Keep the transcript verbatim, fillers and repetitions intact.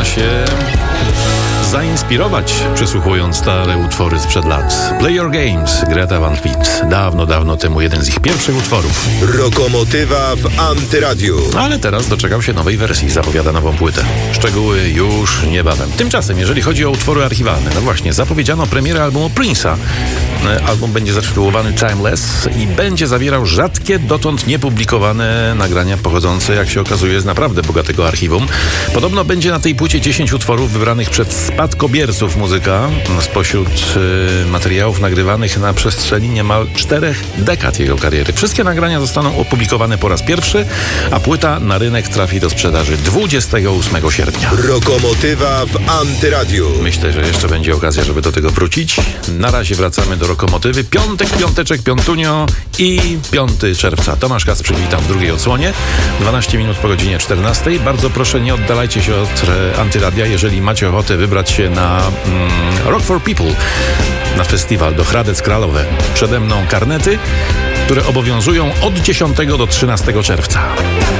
można się zainspirować, przesłuchując stare utwory sprzed lat. Play Your Games, Greta Van Fleet. Dawno, dawno temu jeden z ich pierwszych utworów. Rokomotywa w Antyradiu. Ale teraz doczekał się nowej wersji, zapowiada nową płytę. Szczegóły już niebawem. Tymczasem, jeżeli chodzi o utwory archiwalne, no właśnie, zapowiedziano premierę albumu Prince'a. Album będzie zatytułowany Timeless i będzie zawierał rzadkie, dotąd niepublikowane nagrania pochodzące, jak się okazuje, z naprawdę bogatego archiwum. Podobno będzie na tej płycie dziesięć utworów wybranych przez spadkobierców muzyka spośród y, materiałów nagrywanych na przestrzeni niemal czterech dekad jego kariery. Wszystkie nagrania zostaną opublikowane po raz pierwszy, a płyta na rynek trafi do sprzedaży dwudziestego ósmego sierpnia. Rokomotywa w Antyradiu. Myślę, że jeszcze będzie okazja, żeby do tego wrócić. Na razie wracamy do Rokomotywy. Piątek, piąteczek, piątunio i piątego czerwca. Tomasz Kacprzyk, witam w drugiej odsłonie. dwanaście minut po godzinie czternastej. Bardzo proszę, nie oddalajcie się od e, Antyradia, jeżeli macie ochotę wybrać się na mm, Rock for People, na festiwal do Hradec Králové. Przede mną karnety, które obowiązują od dziesiątego do trzynastego czerwca.